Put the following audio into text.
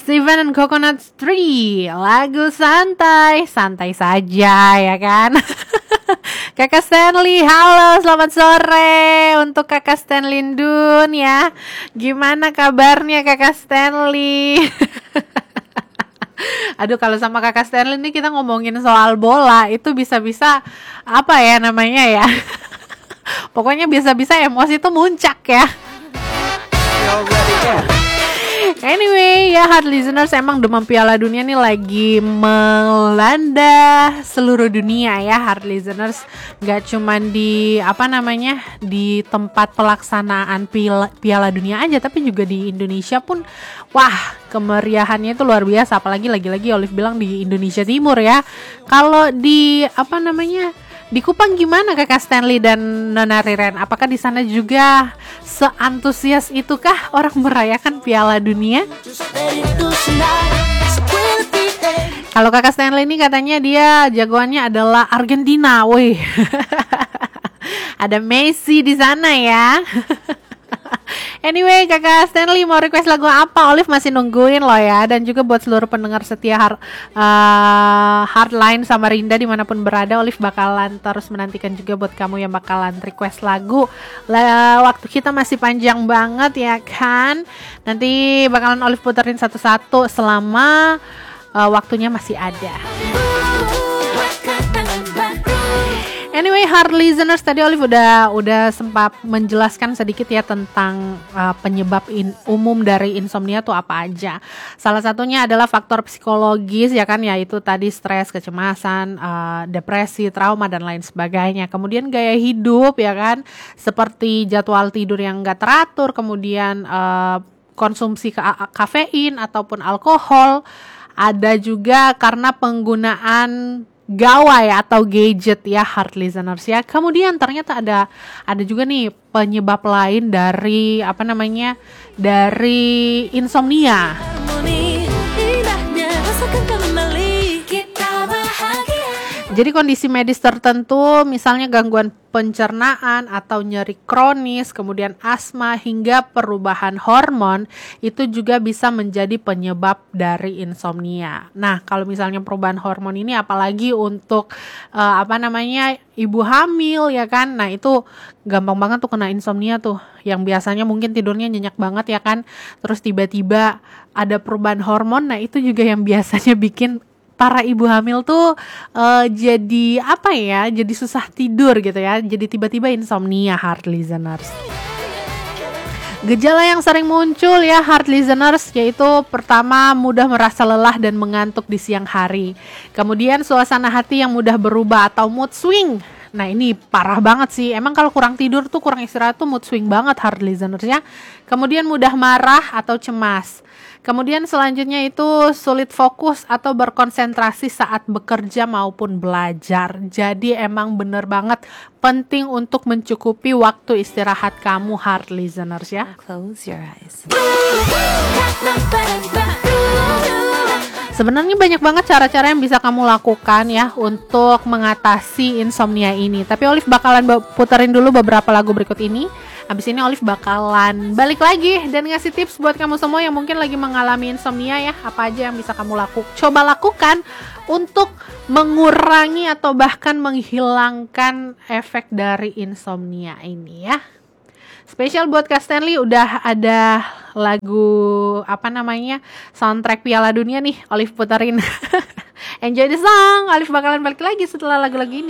Steven and Coconut Tree, lagu santai, santai saja ya kan. Kakak Stanley, halo, selamat sore untuk Kakak Stanley Dun ya. Gimana kabarnya Kakak Stanley? Aduh, kalau sama Kakak Stanley ini kita ngomongin soal bola, itu bisa-bisa apa ya namanya ya. Pokoknya bisa-bisa emosi itu muncak ya. Anyway, ya hard listeners, emang demam Piala Dunia nih lagi melanda seluruh dunia ya hard listeners. Gak cuman di di tempat pelaksanaan Piala Dunia aja, tapi juga di Indonesia pun. Wah, kemeriahannya itu luar biasa. Apalagi lagi-lagi Olive bilang di Indonesia Timur ya. Kalau di di Kupang gimana Kakak Stanley dan Nona Riren? Apakah di sana juga seantusias itukah orang merayakan Piala Dunia? Kalau Kakak Stanley ini katanya dia jagoannya adalah Argentina, woi. Ada Messi di sana ya. Anyway, Kakak Stanley mau request lagu apa? Olive masih nungguin loh ya. Dan juga buat seluruh pendengar setia Hardline sama Rinda dimanapun berada, Olive bakalan terus menantikan juga buat kamu yang bakalan request lagu. Waktu kita masih panjang banget ya kan. Nanti bakalan Olive puterin satu-satu selama waktunya masih ada. Anyway, hard listeners, tadi Olive udah sempat menjelaskan sedikit ya tentang penyebab umum dari insomnia tuh apa aja. Salah satunya adalah faktor psikologis ya kan, yaitu tadi stres, kecemasan, depresi, trauma dan lain sebagainya. Kemudian gaya hidup ya kan, seperti jadwal tidur yang enggak teratur, kemudian konsumsi kafein ataupun alkohol. Ada juga karena penggunaan gawai atau gadget ya hard listeners ya. Kemudian ternyata ada juga nih penyebab lain dari dari insomnia. Jadi kondisi medis tertentu, misalnya gangguan pencernaan atau nyeri kronis, kemudian asma hingga perubahan hormon, itu juga bisa menjadi penyebab dari insomnia. Nah, kalau misalnya perubahan hormon ini apalagi untuk ibu hamil ya kan. Nah, itu gampang banget tuh kena insomnia tuh. Yang biasanya mungkin tidurnya nyenyak banget ya kan. Terus tiba-tiba ada perubahan hormon. Nah, itu juga yang biasanya bikin para ibu hamil tuh jadi susah tidur gitu ya. Jadi tiba-tiba insomnia hard listeners. Gejala yang sering muncul ya hard listeners, yaitu pertama mudah merasa lelah dan mengantuk di siang hari. Kemudian suasana hati yang mudah berubah atau mood swing. Nah, ini parah banget sih. Emang kalau kurang tidur tuh, kurang istirahat tuh mood swing banget hard listeners ya. Kemudian mudah marah atau cemas. Kemudian selanjutnya itu sulit fokus atau berkonsentrasi saat bekerja maupun belajar. Jadi emang bener banget penting untuk mencukupi waktu istirahat kamu hard listeners ya. Close your eyes. Sebenarnya banyak banget cara-cara yang bisa kamu lakukan ya untuk mengatasi insomnia ini. Tapi Olive bakalan puterin dulu beberapa lagu berikut ini. Habis ini Olive bakalan balik lagi dan ngasih tips buat kamu semua yang mungkin lagi mengalami insomnia ya. Apa aja yang bisa kamu coba lakukan untuk mengurangi atau bahkan menghilangkan efek dari insomnia ini ya. Spesial buat Kak Stanley udah ada lagu soundtrack Piala Dunia nih Olive puterin. Enjoy the song. Olive bakalan balik lagi setelah lagu-lagu ini.